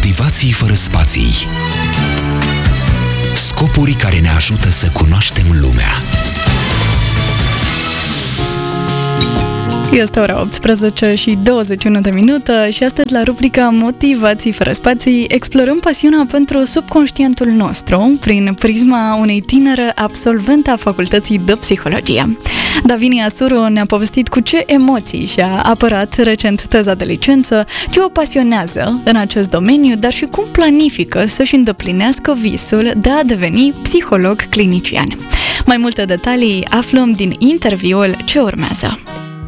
Motivații fără spații. Scopuri care ne ajută să cunoaștem lumea. Este ora 18 și 21 de minute și astăzi la rubrica Motivații fără spații explorăm pasiunea pentru subconștientul nostru prin prisma unei tinere absolvente a Facultății de Psihologie. Davinia Suru ne-a povestit cu ce emoții și-a apărat recent teza de licență, ce o pasionează în acest domeniu, dar și cum planifică să-și îndeplinească visul de a deveni psiholog clinician. Mai multe detalii aflăm din interviul ce urmează.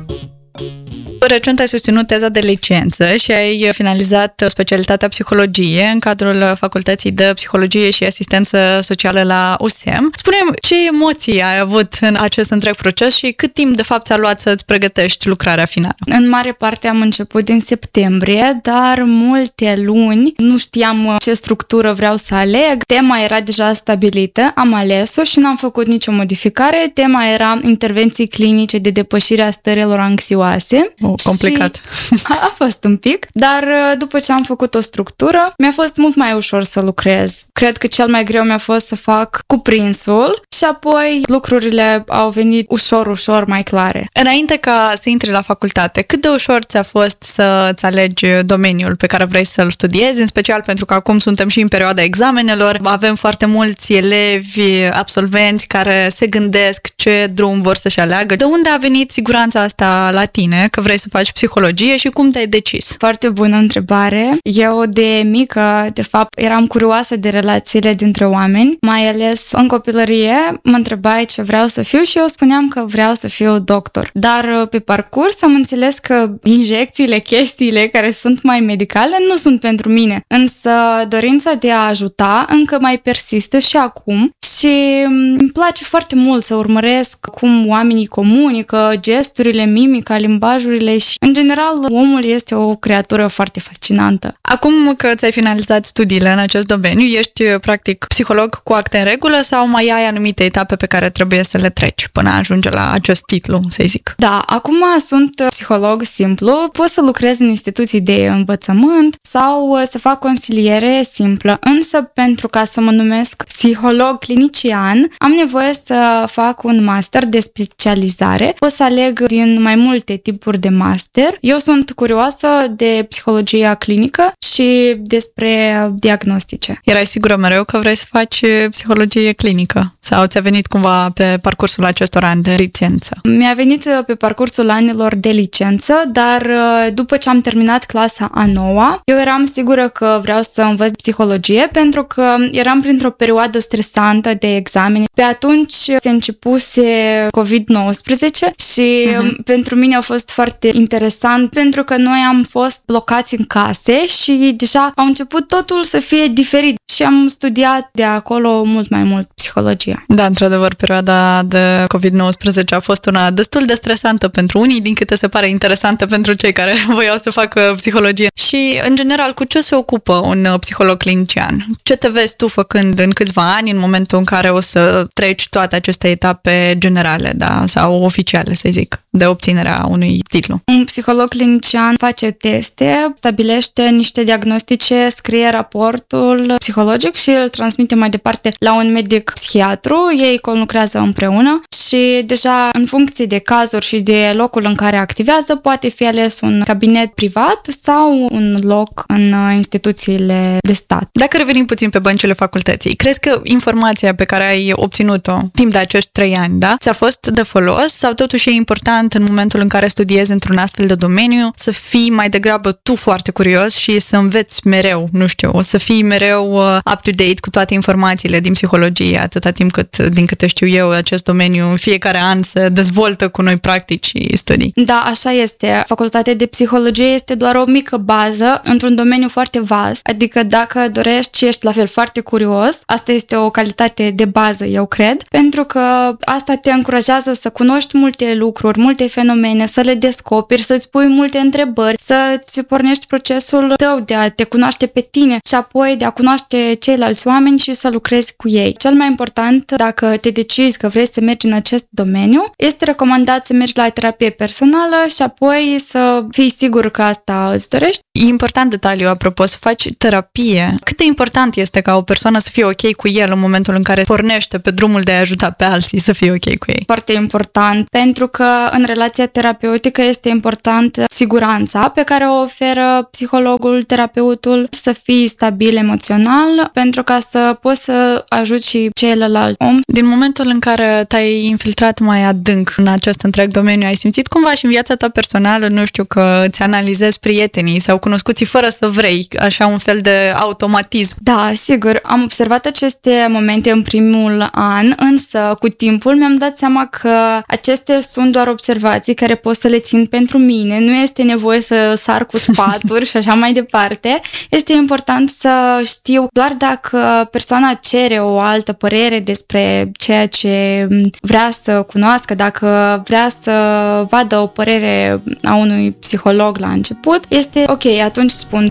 Recent ai susținut teza de licență și ai finalizat specialitatea psihologie în cadrul Facultății de Psihologie și Asistență Socială la USEM. Spune-mi, ce emoții ai avut în acest întreg proces și cât timp de fapt ți-a luat să-ți pregătești lucrarea finală? În mare parte am început din septembrie, dar multe luni nu știam ce structură vreau să aleg. Tema era deja stabilită, am ales-o și n-am făcut nicio modificare. Tema era intervenții clinice de depășire a stărilor anxioase. Complicat. A fost un pic, dar după ce am făcut o structură, mi-a fost mult mai ușor să lucrez. Cred că cel mai greu mi-a fost să fac cuprinsul și apoi lucrurile au venit ușor mai clare. Înainte ca să intri la facultate, cât de ușor ți-a fost să-ți alegi domeniul pe care vrei să-l studiezi, în special pentru că acum suntem și în perioada examenelor, avem foarte mulți elevi, absolvenți care se gândesc ce drum vor să-și aleagă. De unde a venit siguranța asta la tine, că vrei să faci psihologie și cum te-ai decis? Foarte bună întrebare. Eu de mică, de fapt, eram curioasă de relațiile dintre oameni, mai ales în copilărie, mă întrebai ce vreau să fiu și eu spuneam că vreau să fiu doctor. Dar pe parcurs am înțeles că injecțiile, chestiile care sunt mai medicale nu sunt pentru mine. Însă dorința de a ajuta încă mai persistă și acum și îmi place foarte mult să urmăresc cum oamenii comunică, gesturile, mimica, limbajurile și, în general, omul este o creatură foarte fascinantă. Acum că ți-ai finalizat studiile în acest domeniu, ești practic psiholog cu acte în regulă sau mai ai anumite etape pe care trebuie să le treci până ajunge la acest titlu, să-i zic? Da, acum sunt psiholog simplu, pot să lucrez în instituții de învățământ sau să fac consiliere simplă, însă pentru ca să mă numesc psiholog clinician, am nevoie să fac un master de specializare. Pot să aleg din mai multe tipuri de master. Eu sunt curioasă de psihologia clinică și despre diagnostice. Erai sigură mereu că vrei să faci psihologie clinică? Sau ți-a venit cumva pe parcursul acestor ani de licență? Mi-a venit pe parcursul anilor de licență, dar după ce am terminat clasa a 9-a, eu eram sigură că vreau să învăț psihologie pentru că eram printr-o perioadă stresantă de examene. Pe atunci se începuse COVID-19 și pentru mine a fost foarte interesant pentru că noi am fost blocați în case și deja au început totul să fie diferit și am studiat de acolo mult mai mult psihologia. Da, într-adevăr, perioada de COVID-19 a fost una destul de stresantă pentru unii, din câte se pare interesantă pentru cei care voiau să facă psihologie. Și, în general, cu ce se ocupă un psiholog clinician? Ce te vezi tu făcând în câțiva ani, în momentul în care o să treci toate aceste etape generale, da, sau oficiale, să zic, de obținerea unui titlu? Un psiholog clinician face teste, stabilește niște diagnostice, scrie raportul psihologic și îl transmite mai departe la un medic psihiatru. Ei conlucrează împreună și deja în funcție de cazuri și de locul în care activează poate fi ales un cabinet privat sau un loc în instituțiile de stat. Dacă revenim puțin pe băncile facultății, crezi că informația pe care ai obținut-o timp de acești 3 ani, da, ți-a fost de folos sau totuși e important în momentul în care studiezi într-un astfel de domeniu să fii mai degrabă tu foarte curios și să înveți mereu, nu știu, să fii mereu up-to-date cu toate informațiile din psihologie, atâta timp cât, din câte știu eu, acest domeniu în fiecare an se dezvoltă cu noi practici și studii. Da, așa este. Facultatea de psihologie este doar o mică bază într-un domeniu foarte vast, adică dacă dorești și ești la fel foarte curios, asta este o calitate de bază, eu cred, pentru că asta te încurajează să cunoști multe lucruri, multe fenomene, să le descoperi, să-ți pui multe întrebări, să-ți pornești procesul tău de a te cunoaște pe tine și apoi de a cunoaște ceilalți oameni și să lucrezi cu ei. Cel mai important, dacă te decizi că vrei să mergi în acest domeniu, este recomandat să mergi la terapie personală și apoi să fii sigur că asta îți dorești. E important detaliu, apropo, să faci terapie. Cât de important este ca o persoană să fie ok cu el în momentul în care pornește pe drumul de a ajuta pe alții să fie ok cu ei? Foarte important, pentru că în relația terapeutică este important siguranța pe care o oferă psihologul, terapeutul, să fii stabil emoțional, pentru ca să poți să ajuți și celălalt om. Din momentul în care te-ai infiltrat mai adânc în acest întreg domeniu, ai simțit cumva și în viața ta personală, nu știu, că îți analizezi prietenii sau cunoscuții fără să vrei, așa un fel de automatism? Da, sigur, am observat aceste momente în primul an, însă cu timpul mi-am dat seama că acestea sunt doar observații care pot să le țin pentru mine, nu este nevoie să sar cu sfaturi și așa mai departe. Este important să știu doar dacă persoana cere o altă părere despre ceea ce vrea să cunoască, dacă vrea să vadă o părere a unui psiholog la început, este ok, atunci spun.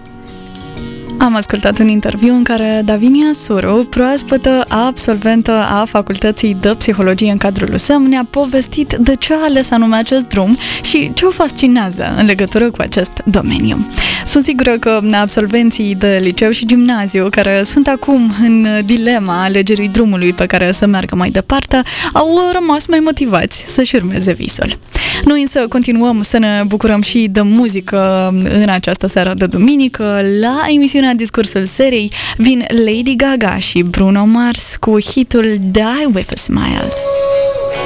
Am ascultat un interviu în care Davinia Suru, proaspătă absolventă a Facultății de Psihologie în cadrul USM, ne-a povestit de ce a ales anume acest drum și ce o fascinează în legătură cu acest domeniu. Sunt sigură că absolvenții de liceu și gimnaziu, care sunt acum în dilema alegerii drumului pe care să meargă mai departe, au rămas mai motivați să-și urmeze visul. Noi însă continuăm să ne bucurăm și de muzică în această seară de duminică. La emisiunea Discursul Serii vin Lady Gaga și Bruno Mars cu hitul Die With A Smile.